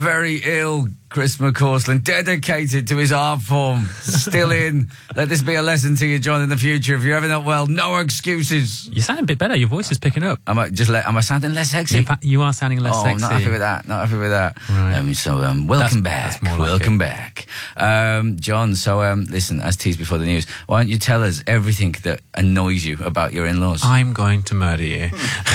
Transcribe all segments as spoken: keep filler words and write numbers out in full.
very ill Chris McCausland, dedicated to his art form, still in. Let this be a lesson to you, John, in the future. If you're ever not well, no excuses. You sound a bit better. Your voice is picking up. Am I just? Let, am I sounding less sexy? You, you are sounding less oh, sexy. Oh, not happy with that. Not happy with that. Right. Um, so, um, welcome that's, back. That's more welcome like back, um, John. So, um, listen, as teased before the news, why don't you tell us everything that annoys you about your in-laws? I'm going to murder you.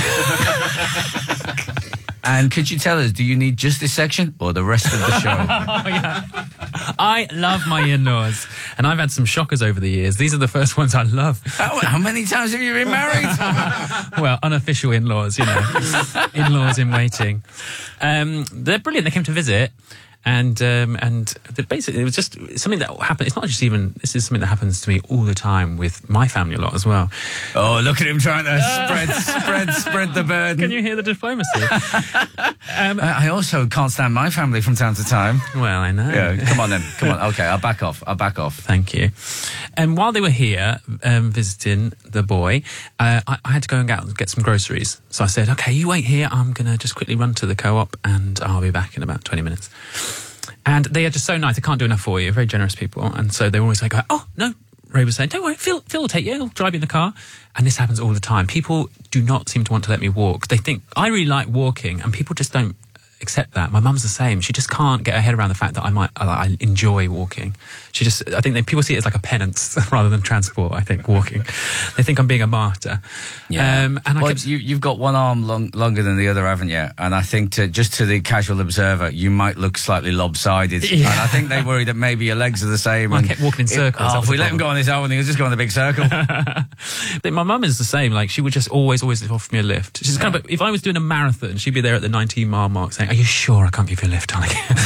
And could you tell us, do you need just this section or the rest of the show? Oh, yeah. I love my in-laws, and I've had some shockers over the years. These are the first ones I love. How, how many times have you been married? Well, unofficial in-laws, you know. In-laws in waiting. Um, they're brilliant. They came to visit. And um, and the, basically, it was just something that happened. It's not just even, this is something that happens to me all the time with my family a lot as well. Oh, look at him trying to spread, spread, spread the burden. Can you hear the diplomacy? um, I also can't stand my family from time to time. Well, I know. Yeah, come on then. Come on. Okay, I'll back off. I'll back off. Thank you. And while they were here um, visiting the boy, uh, I, I had to go and get, get some groceries. So I said, okay, you wait here. I'm going to just quickly run to the co-op and I'll be back in about twenty minutes. And they are just so nice. They can't do enough for you. Very generous people. And so they were always like, oh, no. Ray was saying, don't worry, Phil, Phil will take you. He'll drive you in the car. And this happens all the time. People do not seem to want to let me walk. They think, I really like walking, and people just don't accept that. My mum's the same. She just can't get her head around the fact that I might, I enjoy walking. She just, I think they, people see it as like a penance rather than transport, I think, walking. They think I'm being a martyr. Yeah. Um, and I well, kept, you, you've got one arm long, longer than the other, haven't you? And I think to, just to the casual observer, you might look slightly lopsided. Yeah. And I think they worry that maybe your legs are the same. I and kept walking in circles. It, oh, if we let him go on his own, he'll just go in a big circle. My mum is the same. Like, she would just always, always offer me a lift. She's kind of, if I was doing a marathon, she'd be there at the nineteen mile mark saying, are you sure I can't give you a lift, darling?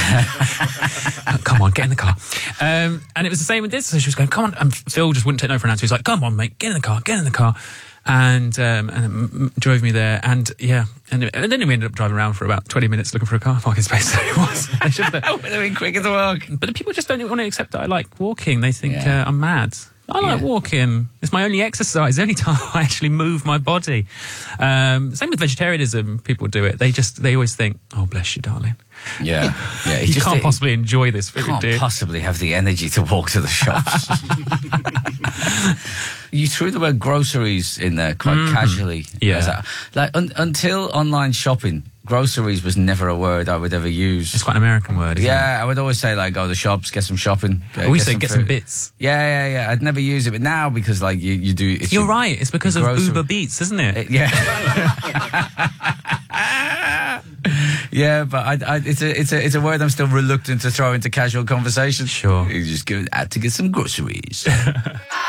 Come on, get in the car. Um, and it was the same with this. So she was going, come on. And Phil just wouldn't take no for an answer. He was like, come on, mate, get in the car, get in the car. And, um, and m- drove me there. And yeah, and, and then we ended up driving around for about twenty minutes looking for a car parking space. So it was. They should have Would have been quicker to walk. But people just don't want to accept that I like walking. They think Yeah. uh, I'm mad. I like Yeah. walking. It's my only exercise. The only time I actually move my body. Um, same with vegetarianism. People do it. They just, they always think, oh, bless you, darling. Yeah. Yeah. You can't possibly enjoy this food, can't do you? possibly have the energy to walk to the shops. You threw the word groceries in there quite Mm. casually. Yeah. As that- Like un- until online shopping, groceries was never a word I would ever use. It's quite an American word, isn't Yeah, I would always say, like, go to the shops, get some shopping. it? We say get some food. bits. Yeah, yeah, yeah. I'd never use it, but now, because, like, you, you do... It's You're your- right. It's because of grocery- Uber Beats, isn't it? it- yeah. Yeah, but I, I, it's a it's a it's a word I'm still reluctant to throw into casual conversation. Sure. You just go out to get some groceries.